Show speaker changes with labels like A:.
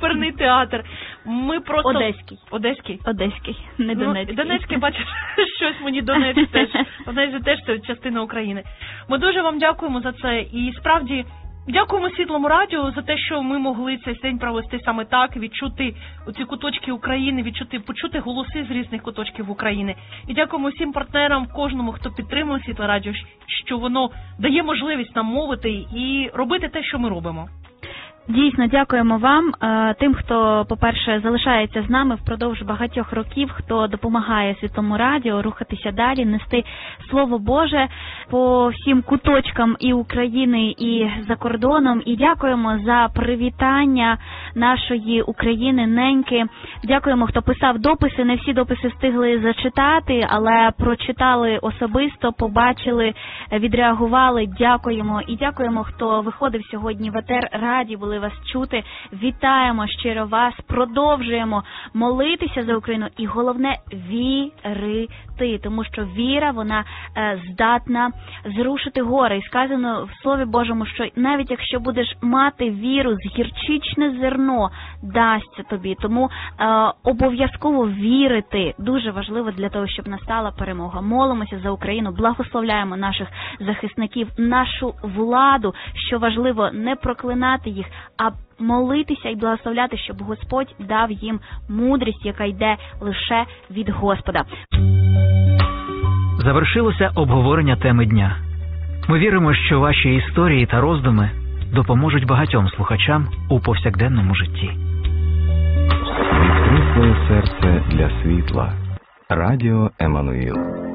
A: оперний театр. Ми просто...
B: Одеський, не Донецький.
A: Донецький, бачиш, щось мені Донецьк теж. Донецьк теж це частина України. Ми дуже вам дякуємо за це. І справді, дякуємо Світлому радіо за те, що ми могли цей день провести саме так, відчути оці куточки України, почути голоси з різних куточків України. І дякуємо всім партнерам, кожному, хто підтримує Світле радіо, що воно дає можливість нам мовити і робити те, що ми робимо.
B: Дійсно, дякуємо вам, тим, хто, по-перше, залишається з нами впродовж багатьох років, хто допомагає Світлому радіо рухатися далі, нести Слово Боже по всім куточкам і України, і за кордоном. І дякуємо за привітання нашої України, неньки. Дякуємо, хто писав дописи. Не всі дописи встигли зачитати, але прочитали особисто, побачили, відреагували. Дякуємо. І дякуємо, хто виходив сьогодні в етер, раді були вас чути. Вітаємо щиро вас, продовжуємо молитися за Україну і головне вірити, тому що віра, вона здатна зрушити гори. І сказано в Слові Божому, що навіть якщо будеш мати віру, гірчичне зерно дасться тобі. Тому обов'язково вірити дуже важливо для того, щоб настала перемога. Молимося за Україну, благословляємо наших захисників, нашу владу, що важливо не проклинати їх, а молитися і благословляти, щоб Господь дав їм мудрість, яка йде лише від Господа.
C: Завершилося обговорення теми дня. Ми віримо, що ваші історії та роздуми допоможуть багатьом слухачам у повсякденному житті.
D: Відкрий своє серце для світла. Радіо Еммануїл.